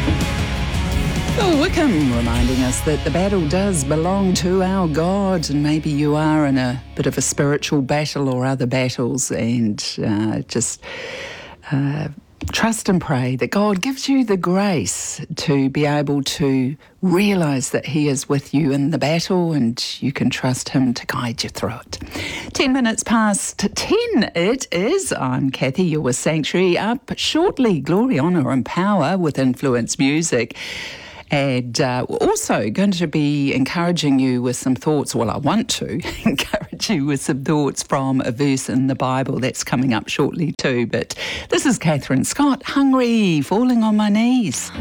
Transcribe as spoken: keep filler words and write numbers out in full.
Phil Wickham reminding us that the battle does belong to our God, and maybe you are in a bit of a spiritual battle or other battles, and uh, just uh, trust and pray that God gives you the grace to be able to realise that He is with you in the battle, and you can trust Him to guide you through it. Ten minutes past ten it is. I'm Kathy, you're with Sanctuary. Up shortly, Glory, Honour and Power with Influence Music. And uh, also going to be encouraging you with some thoughts. Well, I want to encourage you with some thoughts from a verse in the Bible that's coming up shortly too. But this is Catherine Scott, Hungry, Falling on My Knees.